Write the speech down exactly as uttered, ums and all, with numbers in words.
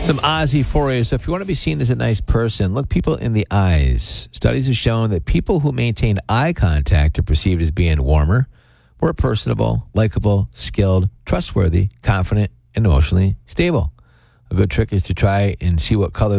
Some Ozzy for you. So if you want to be seen as a nice person, look people in the eyes. Studies have shown that people who maintain eye contact are perceived as being warmer, more personable, likable, skilled, trustworthy, confident, and emotionally stable. A good trick is to try and see what color